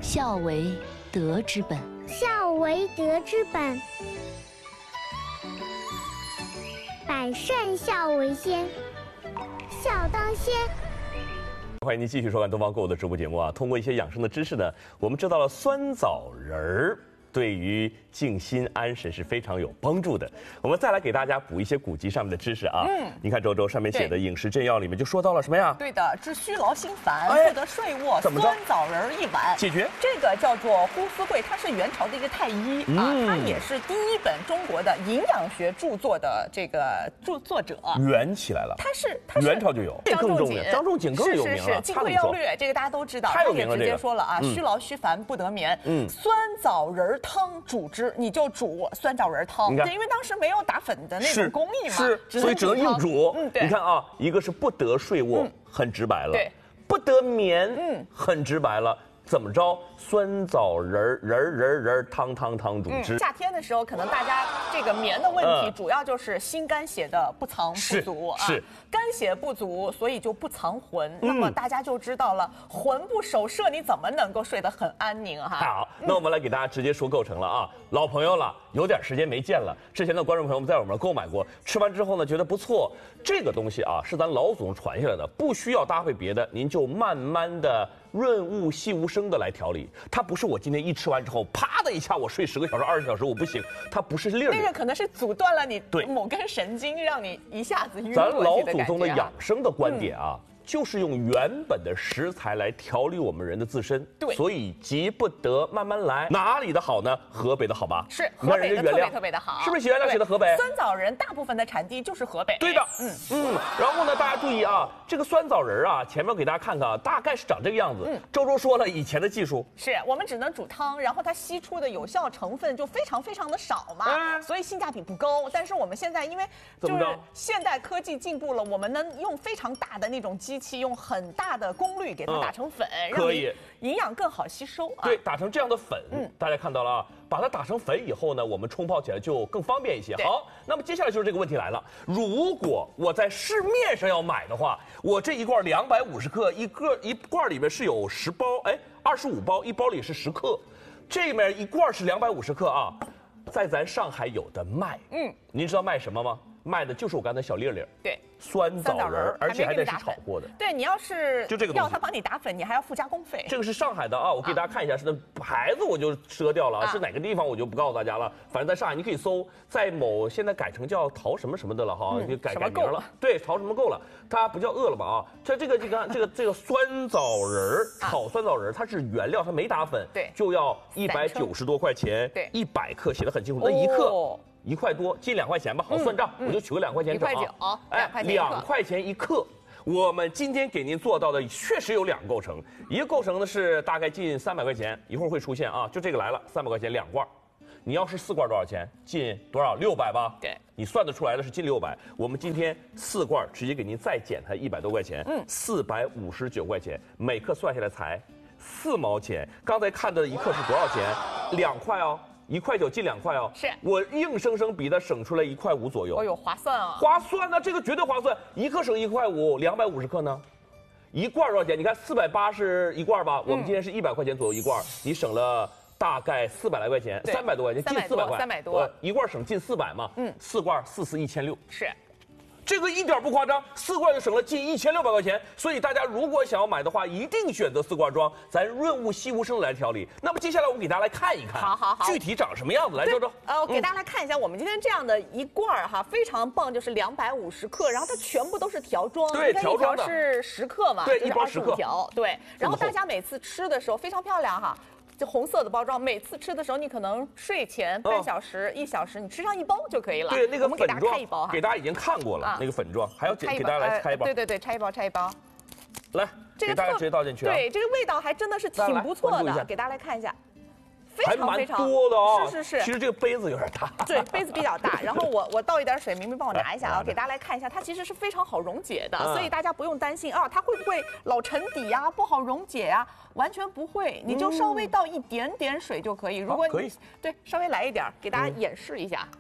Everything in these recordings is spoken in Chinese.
孝为德之本。 孝为德之本。百善孝为先，孝当先。 欢迎您继续收看东方购物的直播节目啊！通过一些养生的知识呢，我们知道了酸枣仁儿对于静心安神是非常有帮助的。我们再来给大家补一些古籍上面的知识啊。你看周周上面写的饮食正要里面就说到了什么呀？ 对的，治虚劳心烦，不得睡卧， 怎么着？ 酸枣仁1碗解决。 这个叫做呼思贵，他是元朝的一个太医啊，他也是第一本中国的营养学著作的这个作者。 圆起来了， 他是元朝就有，这更重要。张仲景更有名了， 是《金匮要略》，这个大家都知道。 太有名了， 他也直接说了啊，虚劳虚烦不得眠，酸枣仁汤煮之，你就煮酸枣仁汤。对，因为当时没有打粉的那种工艺嘛， 所以只能硬煮。 对， 你看啊，一个是不得睡卧，很直白了； 对， 不得眠，很直白了。怎么着？酸枣仁汤煮之。 夏天的时候，可能大家这个眠的问题，主要就是心肝血的不藏不足啊。 是肝血不足，所以就不藏魂。那么大家就知道了，魂不守舍，你怎么能够睡得很安宁哈？ 好，那我们来给大家直接说构成了啊。老朋友了，有点时间没见了。之前的观众朋友们在我们这购买过，吃完之后呢，觉得不错。这个东西啊，是咱老祖宗传下来的，不需要搭配别的，您就慢慢的润物细无声的来调理。它不是我今天一吃完之后，啪的一下我睡10个小时、20小时我不行，它不是粒儿。 那个可能是阻断了你某根神经，让你一下子晕过去的感觉。 咱老祖宗的养生的观点啊。就是用原本的食材来调理我们人的自身， 对， 所以急不得，慢慢来。哪里的好呢？河北的好吧？ 是河北的特别的好， 是不是写原料写的河北？ 酸枣仁大部分的产地就是河北。 对的，然后呢，大家注意啊，这个酸枣仁啊，前面给大家看看啊，大概是长这个样子。周周说了，以前的技术是我们只能煮汤，然后它析出的有效成分就非常的少嘛，所以性价比不高。但是我们现在因为就是现代科技进步了，我们能用非常大的那种机器，用很大的功率给它打成粉， 可以营养更好吸收啊。 对，打成这样的粉，大家看到了啊，把它打成粉以后呢，我们冲泡起来就更方便一些。好，那么接下来就是这个问题来了，如果我在市面上要买的话，我这一罐250克，一罐里面是有10包，25包，一包里是10克，这面一罐是250克啊，在咱上海有的卖，您知道卖什么吗？卖的就是我刚才小粒粒， 对， 酸枣仁，而且还得是炒过的。 对，你要是就这个东西要他帮你打粉，你还要付加工费。 这个是上海的啊，我给大家看一下，是那牌子我就遮掉了，是哪个地方我就不告诉大家了。反正在上海你可以搜，在现在改成叫淘什么什么的了哈，就改名了。对，淘什么够了，它不叫饿了么啊。这个酸枣仁炒酸枣仁，它是原料，它没打粉， 对， 就要190多块钱， 对 ，100克写的很清楚，那1克。1块多，近2块钱吧，好算账，我就取个2块钱整啊。2块钱1克。我们今天给您做到的确实有2个构成，一个构成的是大概近300块钱，一会儿会出现啊，就这个来了，300块钱2罐。你要是4罐多少钱？近多少？600吧。 对， 你算得出来的是近600。我们今天4罐直接给您再减它100多块钱，459块钱，每克算下来才4毛钱。刚才看的1克是多少钱？2块哦。1块9，近2块哦， 是我硬生生比它省出来1块5左右。 哦呦，划算啊！ 划算呢，这个绝对划算。1克省1块5，250克呢，一罐多少钱？你看480一罐吧，我们今天是100块钱左右一罐，你省了大概400来块钱，300多块钱，近400块 ，300多， 一罐省近400嘛，4罐44160， 是。 这个一点不夸张，4罐就省了近1600块钱。所以大家如果想要买的话，一定选择4罐装，咱润物细无声来调理。那么接下来我们给大家来看一看， 好， 具体长什么样子。来，周周， 我给大家来看一下，我们今天这样的一罐哈，非常棒，就是250克，然后它全部都是条装， 对，条装的是10克嘛， 对，一包10克， 条，对。然后大家每次吃的时候非常漂亮哈。就红色的包装，每次吃的时候，你可能睡前半小时、1小时，你吃上1包就可以了。 对，那个我们给大家开1包哈， 给大家已经看过了，那个粉状，还要给大家来拆1包。 对，拆1包，拆1包。 来，给大家直接倒进去。 对，这个味道还真的是挺不错的，给大家来看一下。 还蛮多的啊， 是。 其实这个杯子有点大， 对，杯子比较大。然后我倒一点水，明明帮我拿一下啊，给大家来看一下，它其实是非常好溶解的，所以大家不用担心啊，它会不会老沉底呀，不好溶解呀？完全不会，你就稍微倒一点点水就可以。如果你对稍微来一点，给大家演示一下。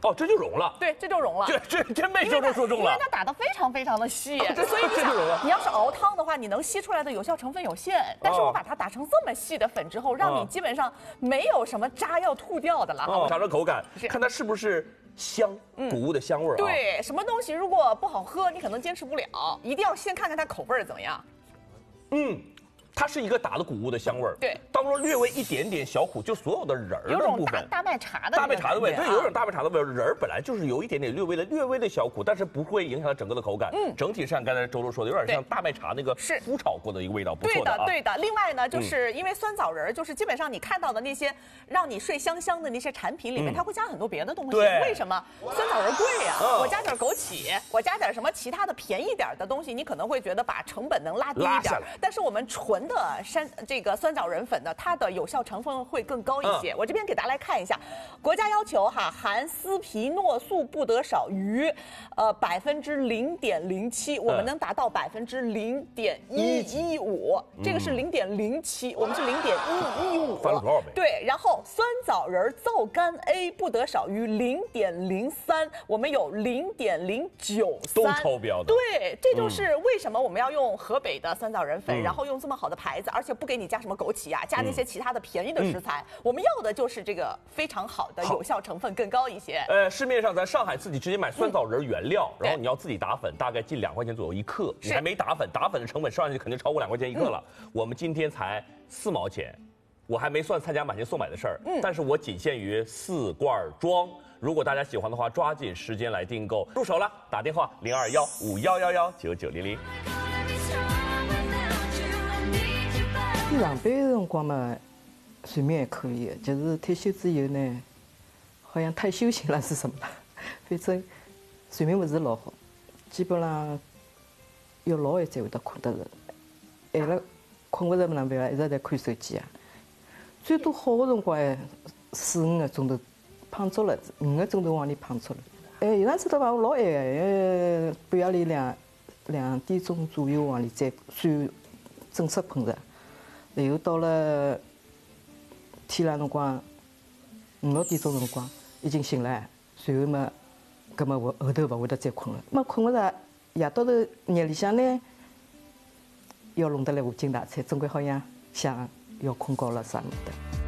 哦，这就融了。 对，这就融了。 这真被周周说中了。 因为它打得非常非常的细，所以你想，你要是熬汤的话，你能吸出来的有效成分有限。但是我把它打成这么细的粉之后，让你基本上没有什么渣要吐掉的了。 尝尝口感，看它是不是香，谷物的香味儿。 对，什么东西如果不好喝，你可能坚持不了，一定要先看看它口味怎么样。 它是一个打了谷物的香味儿， 对， 当中略微一点点小苦，就所有的仁儿的部分， 大麦茶的味，对，有种大麦茶的味儿。仁儿本来就是有一点点略微的小苦，但是不会影响它整个的口感。整体上刚才周周说的，有点像大麦茶那个麸炒过的一个味道，不错的啊。 对的。另外呢，就是因为酸枣仁儿，就是基本上你看到的那些让你睡香香的那些产品里面，它会加很多别的东西。为什么？酸枣仁贵呀，我加点枸杞，我加点什么其他的便宜点的东西，你可能会觉得把成本能拉低一点。但是我们纯的这个酸枣仁粉呢，它的有效成分会更高一些。我这边给大家来看一下，国家要求哈，含斯皮诺素不得少于0.07%，我们能达到0.115%，这个是0.07%，我们是0.115， 翻了多少倍？ 对，然后酸枣仁皂苷 A 不得少于0.03%，我们有0.093， 都超标的。 对，这就是为什么我们要用河北的酸枣仁粉，然后用这么好的牌子，而且不给你加什么枸杞啊，加那些其他的便宜的食材。我们要的就是这个非常好的有效成分更高一些。 市面上咱上海自己直接买酸枣仁原料，然后你要自己打粉，大概近2块钱左右一克。你还没打粉，打粉的成本上去肯定超过2块钱一克了。我们今天才4毛钱，我还没算参加买件送买的事儿。但是我仅限于4罐装。如果大家喜欢的话，抓紧时间来订购。入手了，打电话0215119900。 上班的辰光嘛，睡眠还可以，就是退休之后呢，好像太休闲了是什么了？反正睡眠不是老好，基本上要老晚才会得困得着。晚了困不着哪办法，一直在看手机啊。最多好的辰光4、5个钟头胖足了，5个钟头往里胖足了。有趟子的话我老晚个，半夜里2点钟左右往里再算正式困着。然后到了天亮辰光5、6点钟辰光已经醒了，随后嘛，搿么我后头勿会得再困了。么困勿着，夜到头夜里向呢，要弄得来无精打采，总归好像想要困觉了啥么的。